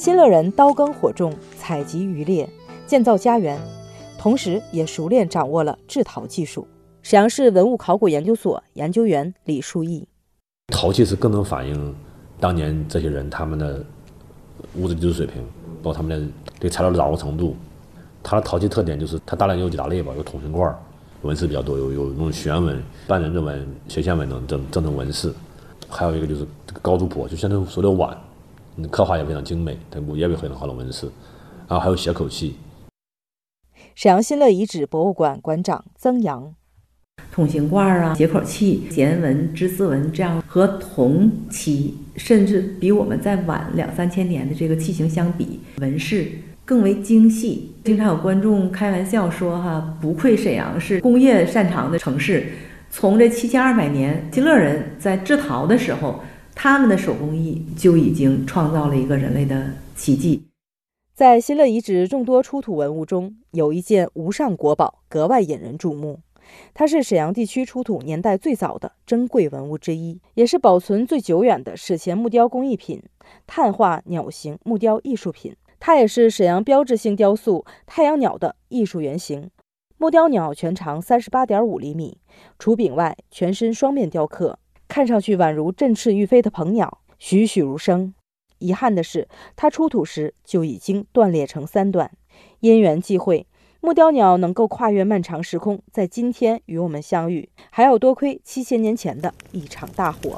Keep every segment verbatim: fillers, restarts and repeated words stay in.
新乐人刀耕火种，采集渔猎，建造家园，同时也熟练掌握了制陶技术。沈阳市文物考古研究所研究员李树义： 陶器是更能反映当年这些人他们的物质技术水平，包括他们的对材料的掌握程度。它的陶器特点就是它大量有几大类吧，有筒形罐，纹饰比较多，有有那种旋纹、半人字纹、斜线纹等这这种纹饰。还有一个就是这个高足婆，就像那种所有的碗，刻画也非常精美，它也有非常好的纹饰。然后还有斜口器。 沈阳新乐遗址博物馆馆长曾阳： 筒形罐啊、斜口器、弦纹、织丝纹，这样和同期甚至比我们再晚两三千年的这个器型相比，纹饰更为精细。经常有观众开玩笑说哈，不愧沈阳是工业擅长的城市。从这七千二百年，新乐人在制陶的时候，他们的手工艺就已经创造了一个人类的奇迹。 在新乐遗址众多出土文物中，有一件无上国宝格外引人注目。它是沈阳地区出土年代最早的珍贵文物之一，也是保存最久远的史前木雕工艺品——碳化鸟形木雕艺术品。它也是沈阳标志性雕塑太阳鸟的艺术原型。木雕鸟全长 三十八点五厘米，除柄外全身双面雕刻，看上去宛如振翅欲飞的鹏鸟，栩栩如生。遗憾的是，它出土时就已经断裂成三段。因缘际会，木雕鸟能够跨越漫长时空，在今天与我们相遇，还要多亏七千年前的一场大火。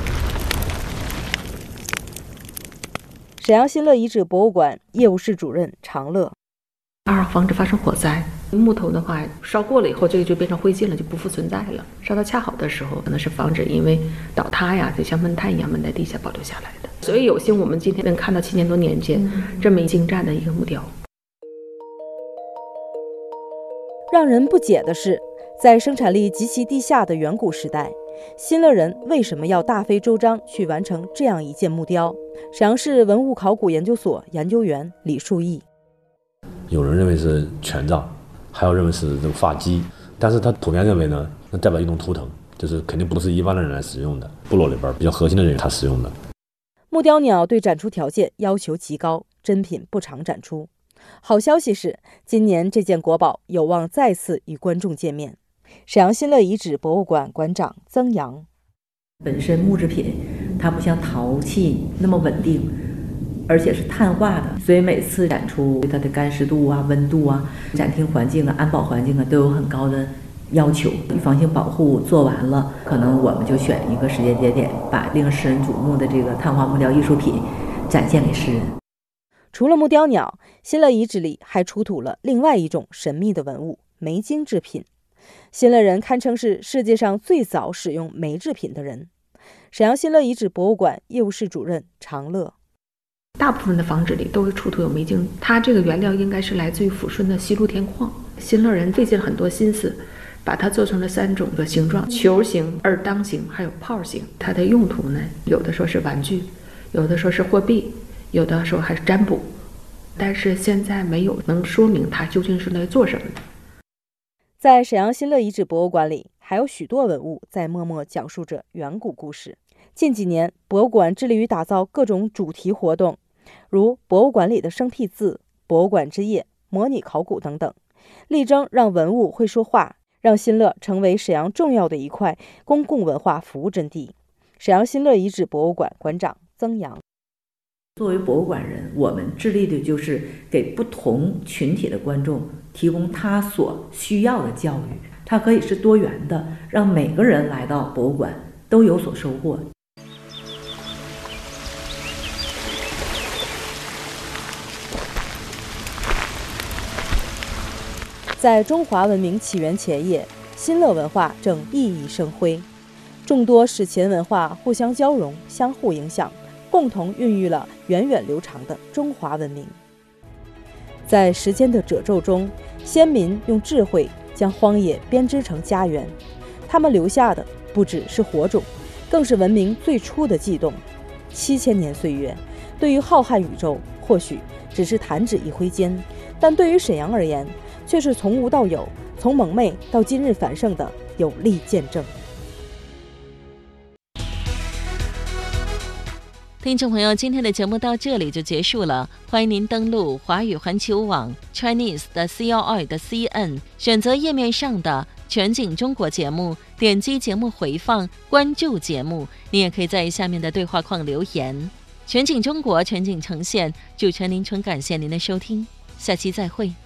沈阳新乐遗址博物馆业务室主任常乐： 二防止发生火灾。木头的话，烧过了以后，这个就变成灰烬了，就不复存在了。烧到恰好的时候，可能是防止因为倒塌呀，就像闷炭一样闷在地下保留下来的。所以有幸我们今天能看到七千多年前这么精湛的一个木雕。 让人不解的是，在生产力极其低下的远古时代，新乐人为什么要大费周章去完成这样一件木雕？沈阳市文物考古研究所研究员李树义： 有人认为是权杖，还有认为是这个发髻，但是他普遍认为呢，那代表一种图腾，就是肯定不是一般的人来使用的，部落里边比较核心的人他使用的。 木雕鸟对展出条件要求极高，珍品不常展出。好消息是，今年这件国宝有望再次与观众见面。沈阳新乐遗址博物馆馆长曾阳： 本身木制品它不像陶器那么稳定，而且是碳化的，所以每次展出对它的干湿度啊、温度啊、展厅环境啊、安保环境啊都有很高的要求。预防性保护做完了，可能我们就选一个时间节点，把令世人瞩目的这个碳化木雕艺术品展现给世人。 除了木雕鸟，新乐遗址里还出土了另外一种神秘的文物——煤精制品。新乐人堪称是世界上最早使用煤制品的人。沈阳新乐遗址博物馆业务室主任常乐： 大部分的房址里都是出土有煤精，它这个原料应该是来自于抚顺的西路田矿。新乐人费尽了很多心思，把它做成了三种的形状：球形、二当形，还有炮形。它的用途呢，有的说是玩具，有的说是货币，有的时候还是占卜，但是现在没有能说明它究竟是来做什么的。 在沈阳新乐遗址博物馆里，还有许多文物在默默讲述着远古故事。近几年，博物馆致力于打造各种主题活动，如博物馆里的生僻字、博物馆之夜、模拟考古等等，力争让文物会说话，让新乐成为沈阳重要的一块公共文化服务阵地。沈阳新乐遗址博物馆馆长曾阳： 作为博物馆人，我们致力的就是给不同群体的观众提供他所需要的教育，它可以是多元的，让每个人来到博物馆都有所收获。 在中华文明起源前夜，新乐文化正熠熠生辉，众多史前文化互相交融、相互影响，共同孕育了源远流长的中华文明。在时间的褶皱中，先民用智慧将荒野编织成家园，他们留下的不只是火种，更是文明最初的悸动。七千年岁月，对于浩瀚宇宙或许只是弹指一挥间，但对于沈阳而言，却是从无到有，从蒙昧到今日繁盛的有力见证。 听众朋友，今天的节目到这里就结束了，欢迎您登录华语环球网 Chinese 的 C L I 的 C N， 选择页面上的全景中国节目，点击节目回放，关注节目。你也可以在下面的对话框留言。全景中国，全景呈现，主持人林春感谢您的收听，下期再会。